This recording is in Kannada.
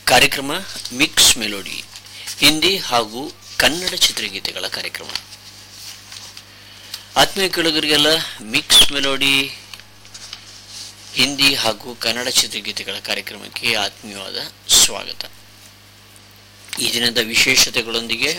ಕಾರ್ಯಕ್ರಮ ಮಿಕ್ಸ್ ಮೆಲೋಡಿ ಹಿಂದಿ ಹಾಗೂ ಕನ್ನಡ ಚಿತ್ರಗೀತೆಗಳ ಕಾರ್ಯಕ್ರಮ. ಆತ್ಮೀಯ ಕೇಳುಗರಿಗೆಲ್ಲ ಮಿಕ್ಸ್ ಮೆಲೋಡಿ ಹಿಂದಿ ಹಾಗೂ ಕನ್ನಡ ಚಿತ್ರಗೀತೆಗಳ ಕಾರ್ಯಕ್ರಮಕ್ಕೆ ಆತ್ಮೀಯವಾದ ಸ್ವಾಗತ. ಈ ದಿನದ ವಿಶೇಷತೆಗಳೊಂದಿಗೆ